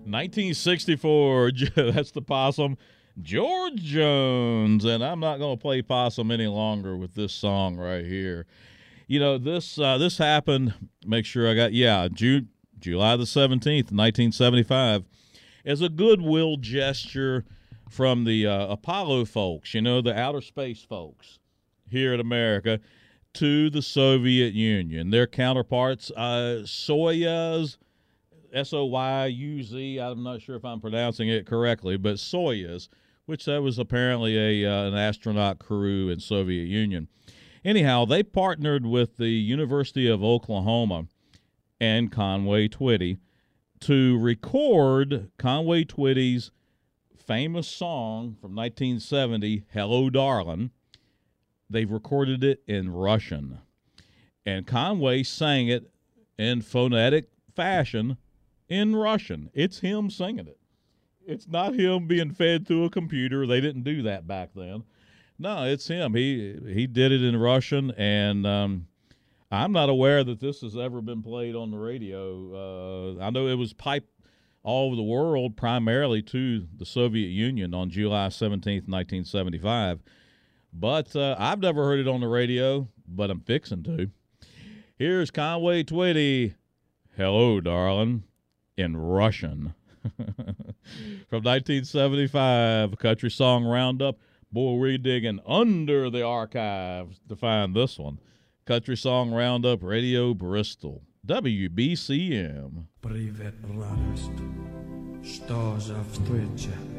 1964, that's the possum, George Jones. And I'm not going to play possum any longer with this song right here. You know, this happened, make sure I got, July the 17th, 1975, as a goodwill gesture from the Apollo folks, you know, the outer space folks here in America, to the Soviet Union. Their counterparts, Soyuz, S-O-Y-U-Z, I'm not sure if I'm pronouncing it correctly, but Soyuz, which that was apparently an astronaut crew in Soviet Union. Anyhow, they partnered with the University of Oklahoma and Conway Twitty to record Conway Twitty's famous song from 1970, Hello, Darling. They've recorded it in Russian. And Conway sang it in phonetic fashion in Russian. It's him singing it. It's not him being fed through a computer. They didn't do that back then. No, it's him. He did it in Russian, and I'm not aware that this has ever been played on the radio. I know it was piped all over the world, primarily to the Soviet Union on July 17th, 1975. But I've never heard it on the radio, but I'm fixing to. Here's Conway Twitty, Hello, Darling, in Russian. From 1975, Country Song Roundup. Boy, we're digging under the archives to find this one. Country Song Roundup, Radio Bristol, WBCM. Привет, радость, что за встреча?